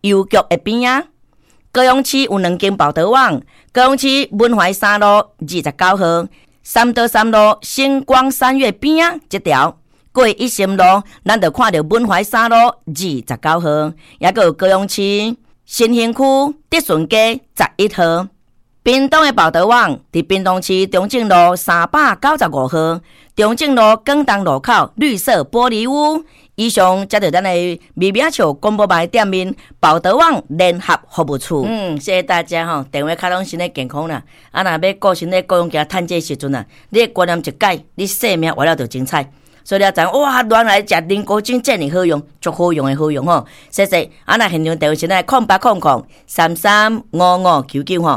邮局的边啊。高雄市有2间报道网，高雄市文怀三路29号三德三路星光三月边啊这条。过一心路，咱就看到文怀三路29号，也个有高雄市新兴区德顺街11号。屏东的报道网伫屏东市中正路395号，中正路广东路口绿色玻璃屋。以上才是咱的微名笑广播牌店面报道网联合服务处。谢谢大家吼，电话卡拢身体健康啦。啊，若要顾身体各样行趁这时阵啊，你的观念一改，你生命活了就精彩。所以了知哇，原来食菱角精这么好用，足好用的好用吼。谢谢，啊那现场电话是咱0800335599吼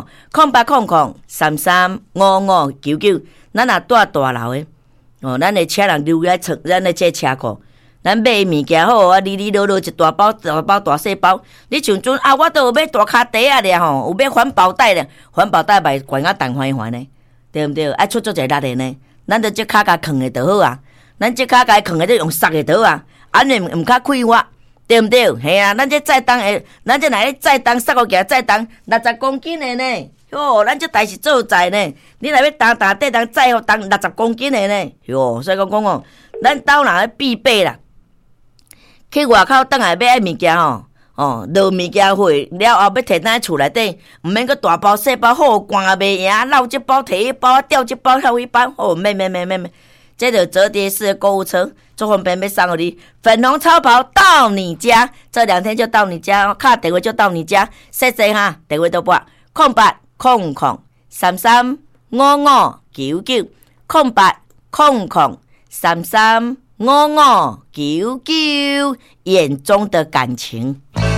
，0800335599。咱若住大楼的，哦，咱的车人留在厝，咱的这车库，咱买物件好啊，里落落一大包大细包。你像阵啊，我都有买大卡袋啊咧吼，有买环保袋咧，环保袋卖悬啊重环呢，对不对？爱出做一个力的呢，咱就这卡甲藏的就好啊。咱这卡甲藏的就用塞的倒啊，安尼唔较快活，对不对？系啊，咱这载重的，咱这来载重塞个载重60公斤的呢，哟，咱这台是做载呢，你来要担地重载好重60公斤的呢，哟，所以讲哦，咱岛人必备啦。去外口倒来买物件吼，哦，落物件回了后要摕咱厝内底，唔免个大包细包好逛也袂赢，绕这包摕一包，调这包调一包，哦，免。这就折叠式的购物车，做方便要送给你，粉红超跑到你家，这2天就到你家，卡电话就到你家，谢谢哈，电话都拨0800335599，0800335599，眼中的感情。